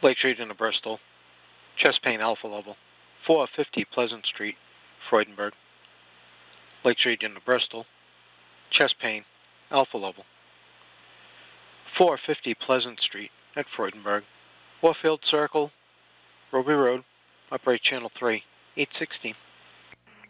Lakes region of Bristol, chest pain alpha level, 450 Pleasant Street, Freudenberg. Lakes region of Bristol, chest pain alpha level, 450 Pleasant Street at Freudenberg. Warfield Circle, Roby Road, upright channel 3, 816.